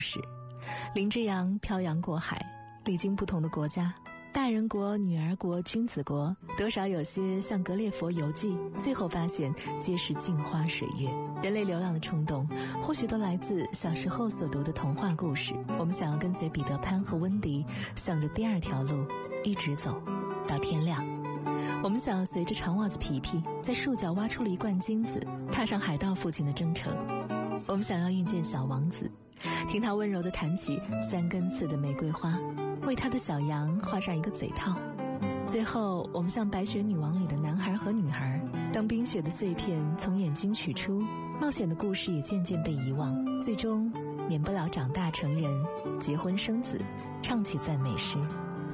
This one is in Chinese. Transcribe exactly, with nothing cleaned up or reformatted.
事。林之阳漂洋过海，历经不同的国家，大人国、女儿国、君子国，多少有些像格列佛游记，最后发现皆是镜花水月。人类流浪的冲动，或许都来自小时候所读的童话故事。我们想要跟随彼得潘和温迪，向着第二条路一直走到天亮。我们想要随着长袜子皮皮，在树脚挖出了一罐金子，踏上海盗父亲的征程。我们想要遇见小王子，听他温柔地弹起三根刺的玫瑰花，为他的小羊画上一个嘴套。最后，我们像白雪女王里的男孩和女孩，当冰雪的碎片从眼睛取出，冒险的故事也渐渐被遗忘，最终免不了长大成人，结婚生子，唱起赞美诗。